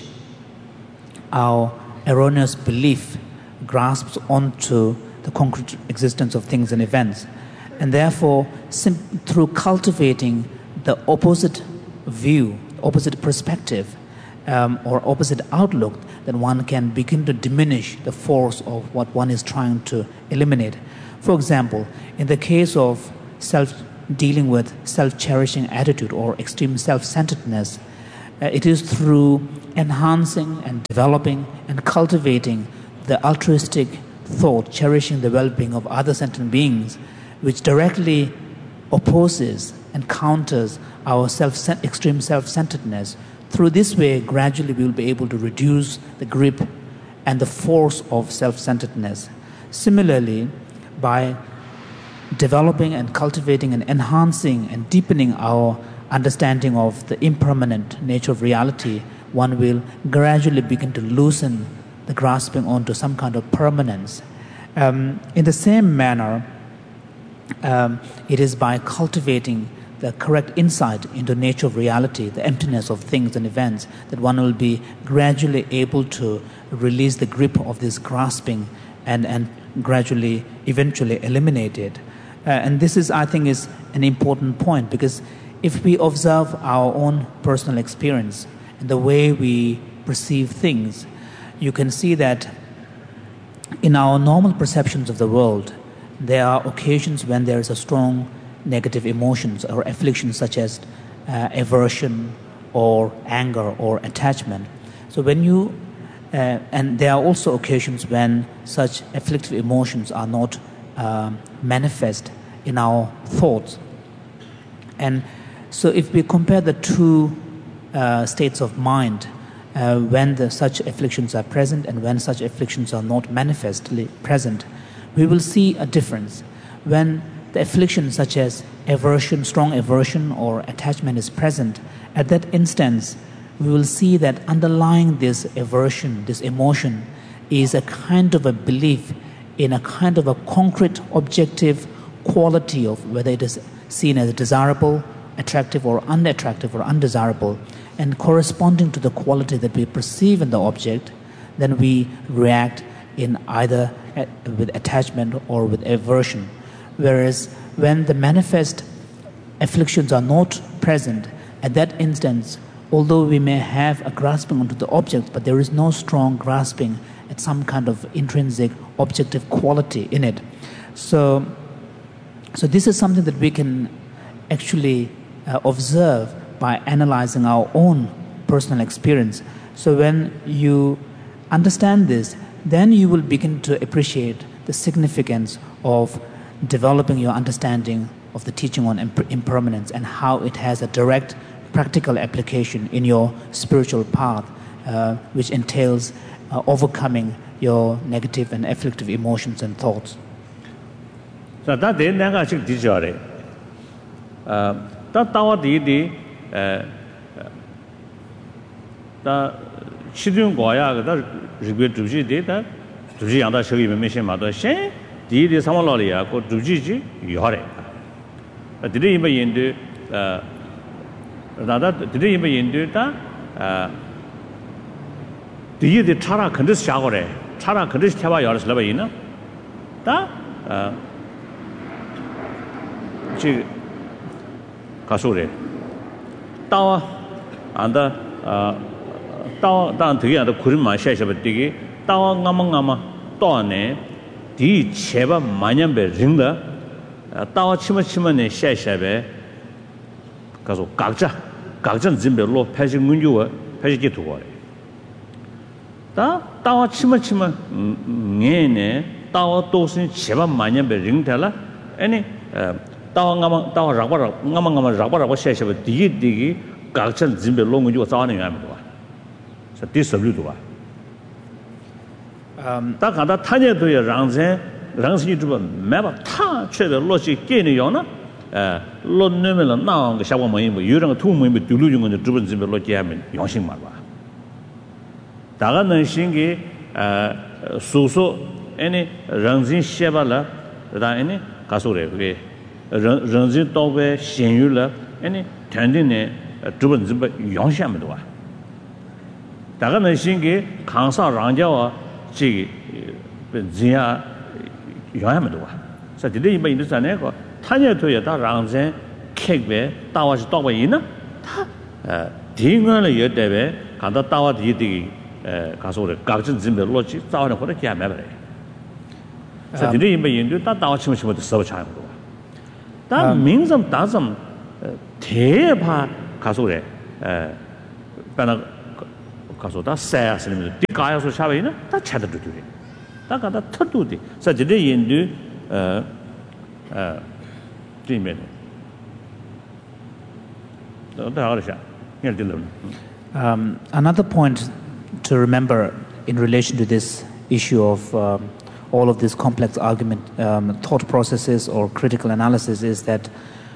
our erroneous belief grasps onto the concrete existence of things and events. And therefore, sim- through cultivating the opposite view, opposite perspective, um, or opposite outlook, then one can begin to diminish the force of what one is trying to eliminate. For example, in the case of self dealing with self-cherishing attitude or extreme self-centeredness, uh, it is through enhancing and developing and cultivating the altruistic thought, cherishing the well-being of other sentient beings, which directly opposes and counters our self extreme self-centeredness. Through this way, gradually we will be able to reduce the grip and the force of self-centeredness. Similarly, by developing and cultivating and enhancing and deepening our understanding of the impermanent nature of reality, one will gradually begin to loosen the grasping onto some kind of permanence. Um, in the same manner, um, it is by cultivating the correct insight into the nature of reality, the emptiness of things and events, that one will be gradually able to release the grip of this grasping and, and gradually, eventually eliminate it. Uh, and this is, I think, is an important point, because if we observe our own personal experience and the way we perceive things, you can see that in our normal perceptions of the world, there are occasions when there is a strong negative emotions or afflictions such as uh, aversion or anger or attachment. So when you, uh, and there are also occasions when such afflictive emotions are not uh, manifest in our thoughts. And so if we compare the two uh, states of mind, uh, when the, such afflictions are present and when such afflictions are not manifestly present, we will see a difference. When the affliction such as aversion, strong aversion or attachment is present, at that instance, we will see that underlying this aversion, this emotion, is a kind of a belief in a kind of a concrete, objective quality of whether it is seen as desirable, attractive or unattractive or undesirable, and corresponding to the quality that we perceive in the object, then we react in either with attachment or with aversion. Whereas when the manifest afflictions are not present, at that instance, although we may have a grasping onto the object, but there is no strong grasping at some kind of intrinsic objective quality in it. So, so this is something that we can actually uh, observe by analyzing our own personal experience. So when you understand this, then you will begin to appreciate the significance of developing your understanding of the teaching on imper- impermanence and how it has a direct practical application in your spiritual path, uh, which entails uh, overcoming your negative and afflictive emotions and thoughts. So that they never actually did it. That our deity, the children Goya, the regret to G data, to G and the Shaggy Mission Mother Shen, did the Samalolia go to Gigi, Yore. But did he in the did he in the the the Tara Kandis Shagore, Tara Kandis Tava Yoris Lavaina? Da G Kasure Tawa and the Tawa down to the Kurima Shashabati, Tawa Gamangama, Tone, Di Cheva Manyambe Ringa, Tawa Chimachimane Shashabe, Kazo Gagja, Gagjan Zimbe Lo, Pashing Munua, Pashiki to worry. Da Tawa Chimachima Nene, Tawa Tosin Cheva Manyambe Ringtella, any Tawa Tawa Rabara, Gamangama Rabara was Shashaba, Digi Digi, Gagjan Zimbe Long you was on him. So this is a um, Takada Tanya to your Ranze, Ranzi to Maba Ta, Cheddar Logic, Geniona, Lord Nemel, now the Shawama, you don't two women to losing on the Druban Zimbe Logiamin, Yoshing Marva. Tagana Shingi, Suso, any Ranzin Shevala, that any Kasure, Ranzin Tobe, Shenula, any Tandine, Druban Zimbe, Yonshamadua. Tagana Shingi, Kansa Ranjawa, Chi Zia Yamadua. So today you may understand Echo, Tanya to your Ranzen, Kegbe, Tawas Dogwaina, Dinga Yodebe, 간다 따와 디디 가서 그래 각진 짐에 로지 따와는 거래 게 매버래 자 디리 임에 인도 따 따와 치면 치면 써 차는 거 다 민점 다점 대파 가서 그래 에 바나 가서 다 세야스는 디 가야서 샤베이나 다 차도 주리 다 가다 터두디 자 디리 인도 어어 뒤면 Um, another point to remember in relation to this issue of um, all of these complex argument um, thought processes or critical analysis is that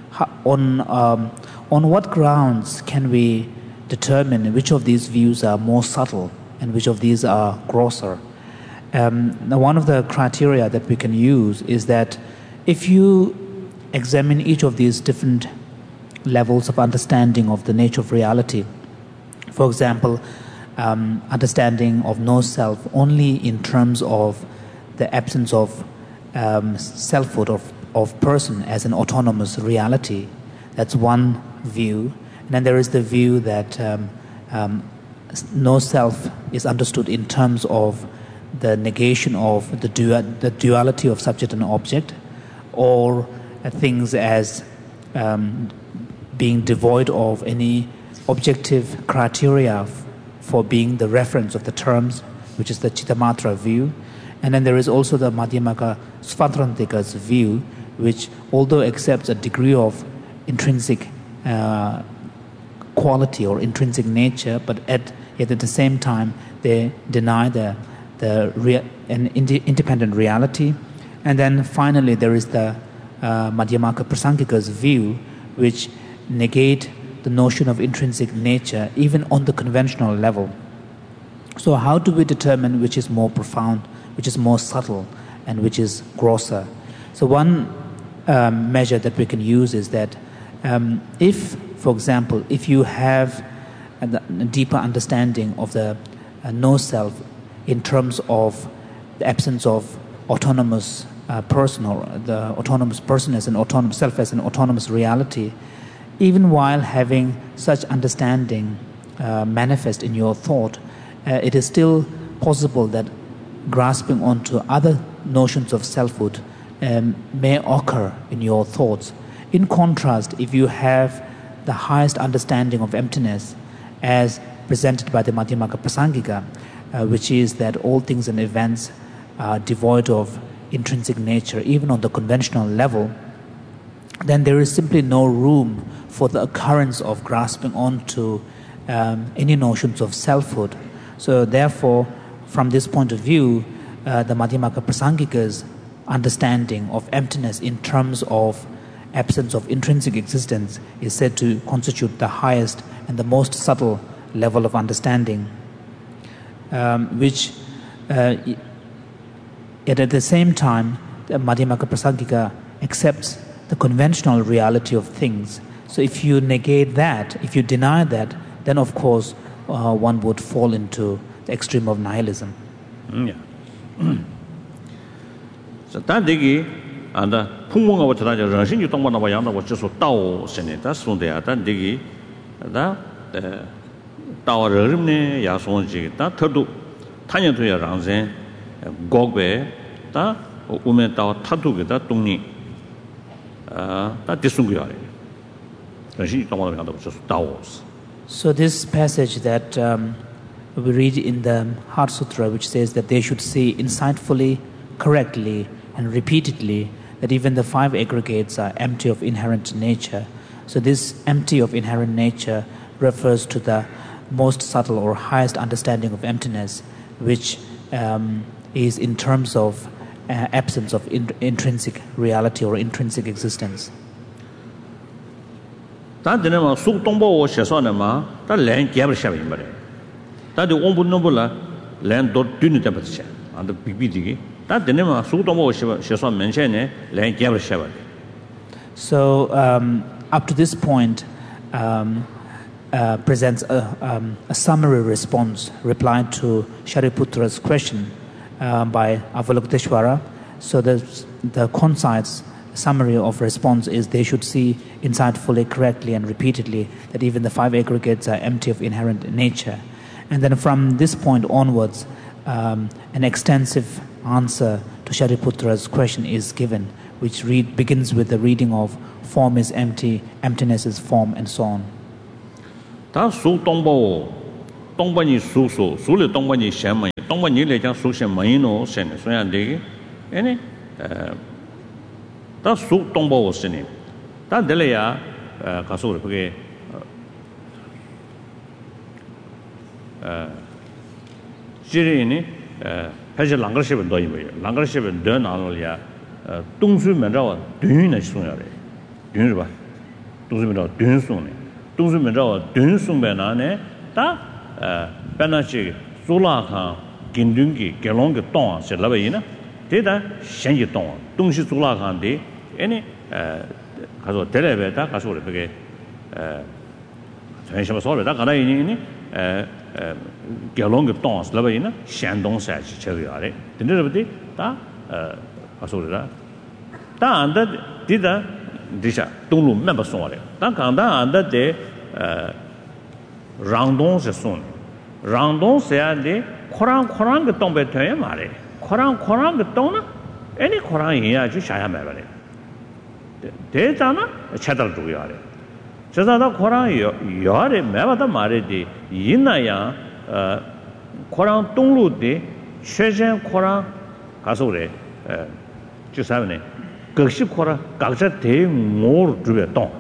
on um, on what grounds can we determine which of these views are more subtle and which of these are grosser? Um, now one of the criteria that we can use is that if you examine each of these different levels of understanding of the nature of reality. For example, um, understanding of no self only in terms of the absence of um, selfhood of, of person as an autonomous reality. That's one view. And then there is the view that um, um, no self is understood in terms of the negation of the, du- the duality of subject and object, or uh, things as um, being devoid of any objective criteria f- for being the reference of the terms, which is the Chittamatra view. And then there is also the Madhyamaka Svatranthika's view, which although accepts a degree of intrinsic uh, quality or intrinsic nature, but at, yet at the same time they deny the, the rea- an ind- independent reality. And then finally there is the uh, Madhyamaka Prasangika's view, which negate the notion of intrinsic nature even on the conventional level. So how do we determine which is more profound, which is more subtle, and which is grosser? So one um, measure that we can use is that um, if, for example, if you have a, a deeper understanding of the uh, no-self in terms of the absence of autonomous uh, person, or the autonomous person as an autonomous self as an autonomous reality, even while having such understanding uh, manifest in your thought, uh, it is still possible that grasping onto other notions of selfhood um, may occur in your thoughts. In contrast, if you have the highest understanding of emptiness as presented by the Madhyamaka Prasangika, uh, which is that all things and events are devoid of intrinsic nature, even on the conventional level, then there is simply no room for the occurrence of grasping onto um, any notions of selfhood. So therefore, from this point of view, uh, the Madhyamaka Prasangika's understanding of emptiness in terms of absence of intrinsic existence is said to constitute the highest and the most subtle level of understanding, um, which uh, yet at the same time, the Madhyamaka Prasangika accepts the conventional reality of things. So if you negate that, if you deny that, then of course uh, one would fall into the extreme of nihilism. Yeah. So that digi and the Pumunga what I just you don't want to buy on what just Tao Senate, that's one day at that digi that Tao Rimne Yasonji, that Turdu Tanya to your Ranzen, Gogbe, that woman Tao Tatu, that Tuni. So this passage that um, we read in the Heart Sutra, which says that they should see insightfully, correctly, and repeatedly that even the five aggregates are empty of inherent nature. So this empty of inherent nature refers to the most subtle or highest understanding of emptiness, which um, is in terms of Uh, absence of in- intrinsic reality or intrinsic existence. That the name of Sutombo or Shasonama, that land gave a shabby. That the Ombu Nobula land dot dunitabasha and the B B D. That the name of Sutombo Shason mentioned land gave a shabby. So, um, up to this point, um, uh, presents a, um, a summary response reply to Shariputra's question. Um, by Avalokiteshvara. So the, the concise summary of response is they should see insightfully, correctly, and repeatedly that even the five aggregates are empty of inherent nature. And then from this point onwards, um, an extensive answer to Shariputra's question is given, which read, begins with the reading of form is empty, emptiness is form, and so on. Ta su tongbo tongbo ni su su su le tongbo ni shen men tongbo ni le jang su shen men no shen so yan de ene eh ta su tongbo wo shen ta de le ya ka so le pe eh jiri ni eh pa je lang ge shi ben do yi wei lang ge shi ben de na lo ya eh dong su men zhao dun ne shi song ya de dun是吧dong su men zhao dun song ne东西门照dun送白拿呢，他呃，白拿去苏拉康跟dun给给龙给当是那个呢，这他先去当，东西苏拉康的，哎呢呃，他说得来呗，他他说的这个呃，全什么说的，他刚才呢呢呃呃，给龙给当是那个呢，先东山去吃个呀的，真的是不对，他呃，他说的啦，他安的对的。底下东路没不送的，但刚才俺的的呃，让东是送的，让东是呀的，可能可能个东北团也买的，可能可能个东呢，哎你可能人家就下下买了的，这这呢吃到主要的，这咱到可能有有的买不到买的的，一那样呃，可能东路的学生可能他说的呃，就啥呢？各式可能各式的我准备当，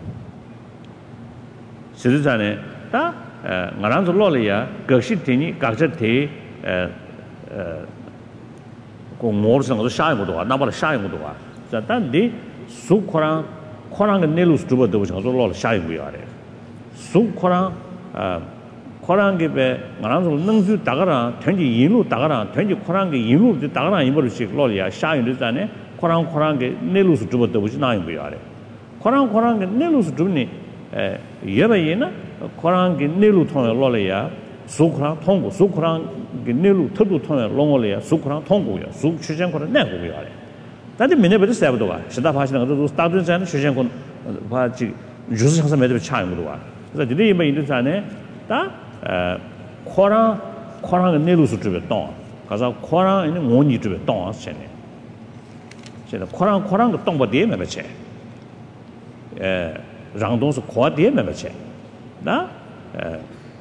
实际上呢，他呃，我那时候了呀，各式的呢，各式的呃呃，个我是我是下一步的话，哪怕是下一步的话，这但你苏可能可能个内陆是准备都是我说了下一步要的，苏可能呃，可能个呗，我那时候能就大个人，团结一路大个人，团结可能个一路就大个人一步去了呀，下一步的呢。可能可能个内陆是主播都不是哪样不要的，可能可能个内陆是主呢，呃，也不一呢，可能个内陆通落来呀，苏可能通过，苏可能个内陆特度通落我来呀，苏可能通过呀，苏学生可能难过不要的，但是明年不是差不多啊，现在发现那个都大多数的学生可能，把这就是像是没得差不多啊，这这里也没有啥呢，但呃，可能可能个内陆是主播当，可是可能人我你主播当啊，现在。现在可能可能个东北地没没钱，呃，让东是跨地没没钱，那呃，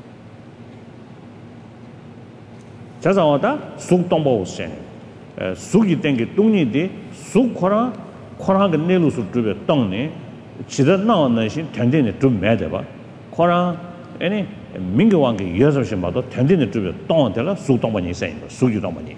加上我的苏东北线，呃，苏一点个东年的苏可能可能个内陆是这边东呢，其他那那些团队呢都没得吧，可能哎呢，民国王个有时候嘛都团队呢这边东的了，苏东北人生的，苏就东北人。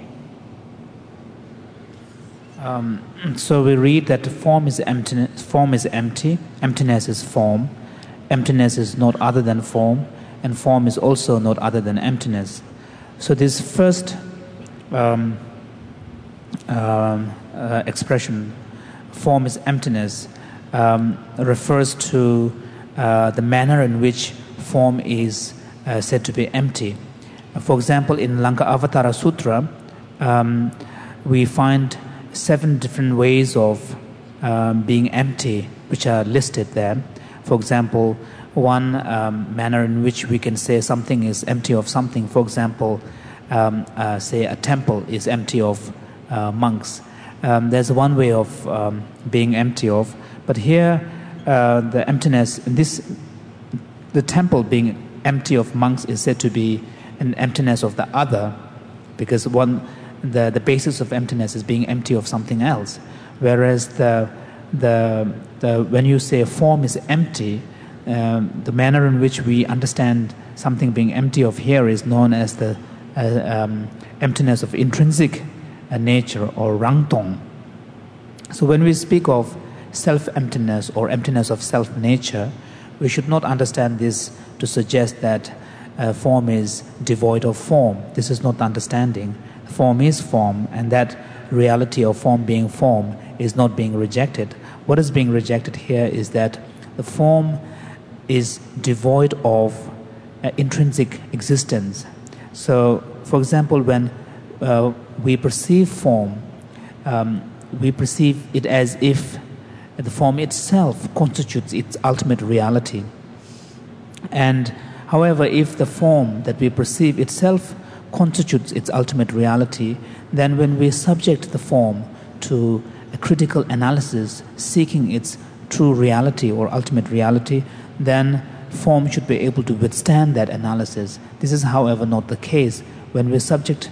Um, so we read that form is empty, form is empty, emptiness is form, emptiness is not other than form, and form is also not other than emptiness. So this first um, um, uh, expression, form is emptiness, um, refers to uh, the manner in which form is uh, said to be empty. For example, in Lanka-Avatara Sutra, um, we find seven different ways of um, being empty, which are listed there. For example, one um, manner in which we can say something is empty of something. For example, um, uh, say a temple is empty of uh, monks. Um, there's one way of um, being empty of, but here uh, the emptiness, this, the temple being empty of monks is said to be an emptiness of the other, because one. The, the basis of emptiness is being empty of something else, whereas the, the, the, when you say form is empty, um, the manner in which we understand something being empty of here is known as the uh, um, emptiness of intrinsic uh, nature, or rangtong. So when we speak of self-emptiness or emptiness of self-nature, we should not understand this to suggest that uh, form is devoid of form. This is not understanding. Form is form, and that reality of form being form is not being rejected. What is being rejected here is that the form is devoid of uh, intrinsic existence. So, for example, when uh, we perceive form, um, we perceive it as if the form itself constitutes its ultimate reality. And However, if the form that we perceive itself constitutes its ultimate reality, then when we subject the form to a critical analysis seeking its true reality or ultimate reality, then form should be able to withstand that analysis. This is, however, not the case when we subject